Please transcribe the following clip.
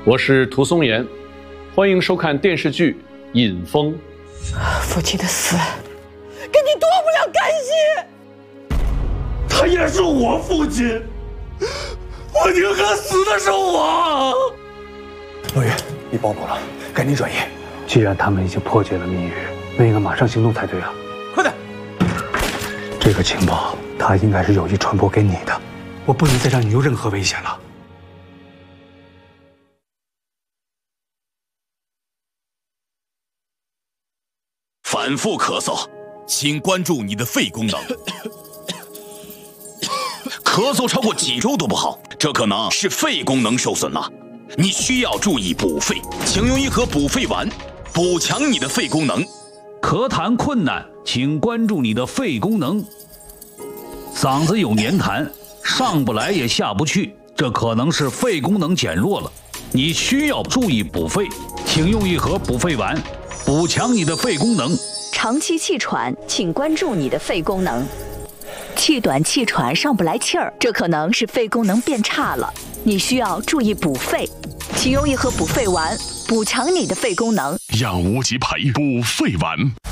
我是涂松岩，欢迎收看电视剧《尹风》。 父亲的死，跟你脱不了干系。 他也是我父亲，我宁可死的是我。 陆羽，你保补了，赶紧转移。既然他们已经破解了密语，那应该马上行动才对啊！ 快点！ 这个情报，他应该是有意传播给你的，我不能再让你有任何危险了。 反复咳嗽，请关注你的肺功能。咳嗽超过几周都不好，这可能是肺功能受损了。你需要注意补肺，请用一盒补肺丸，补强你的肺功能。 咳痰困难，请关注你的肺功能。嗓子有黏痰，上不来也下不去，这可能是肺功能减弱了。你需要注意补肺，请用一盒补肺丸，补强你的肺功能。 长期气喘，请关注你的肺功能。气短气喘上不来气儿，这可能是肺功能变差了，你需要注意补肺，请用一盒补肺丸，补强你的肺功能。 让无极牌补肺丸。